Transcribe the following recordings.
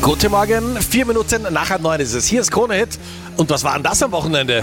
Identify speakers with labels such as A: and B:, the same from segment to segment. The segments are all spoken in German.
A: Guten Morgen, 4 Minuten nach 9 ist es. Hier ist Krone Hit. Und was war denn das am Wochenende?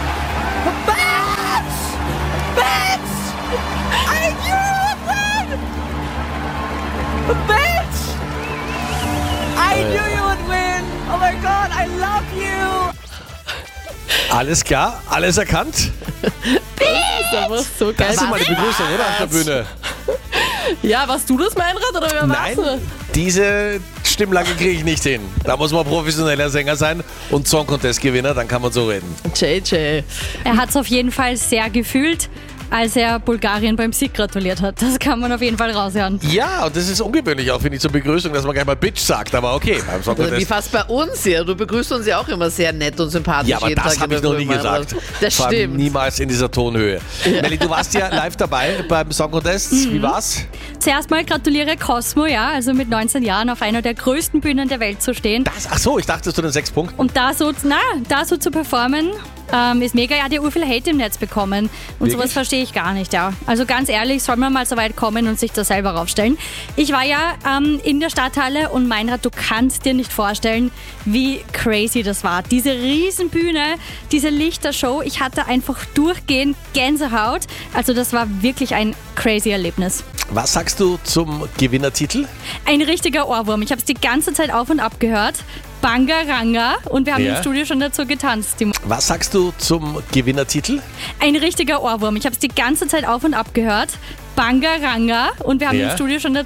B: I knew you would win! Oh my God, I love you!
A: Alles klar, alles erkannt?
C: Das ist einfach so geil.
A: Das ist mal die Begrüßung, oder? Auf der Bühne.
C: Ja, warst du das, Meinrad, oder wer
A: Nein,
C: war's?
A: diese Stimmlage kriege ich nicht hin. Da muss man professioneller Sänger sein und Song Contest Gewinner, dann kann man so reden.
C: JJ.
D: Er hat es auf jeden Fall sehr gefühlt, als er Bulgarien beim Sieg gratuliert hat. Das kann man auf jeden Fall raushören.
A: Ja, und das ist ungewöhnlich auch, finde ich, zur Begrüßung, dass man gleich mal Bitch sagt, aber okay. Beim Song
B: Wie
A: Contest.
B: fast bei uns hier. Du begrüßt uns ja auch immer sehr nett und sympathisch.
A: Ja, aber
B: jeden
A: das
B: Tag
A: habe ich
B: in der
A: noch nie
B: Früh,
A: gesagt.
B: Das
A: Vor allem
B: stimmt.
A: niemals in dieser Tonhöhe. Melli, du warst ja live dabei beim Song Contest. Wie war's?
D: Zuerst mal gratuliere Cosmo, ja, also mit 19 Jahren auf einer der größten Bühnen der Welt zu stehen.
A: Ach so, ich dachte zu den 6 Punkten.
D: Und da so zu performen, ist mega. Er hat ja viel Hate im Netz bekommen. Und
A: Wirklich?
D: sowas verstehe ich gar nicht, ja. Also ganz ehrlich, soll man mal so weit kommen und sich da selber raufstellen. Ich war ja in der Stadthalle und Meinrad, du kannst dir nicht vorstellen, wie crazy das war. Diese Riesenbühne, diese Lichtershow, ich hatte einfach durchgehend Gänsehaut. Also das war wirklich ein crazy Erlebnis.
A: Was sagst du zum Gewinnertitel?
D: Ein richtiger Ohrwurm. Ich habe es die ganze Zeit auf und ab gehört. Bangaranga. Und wir haben
A: Ja.
D: im Studio schon dazu getanzt.
A: Was sagst du zum Gewinnertitel?
D: Ein richtiger Ohrwurm. Ich habe es die ganze Zeit auf und ab gehört. Bangaranga. Und wir haben
A: Ja.
D: im Studio schon dazu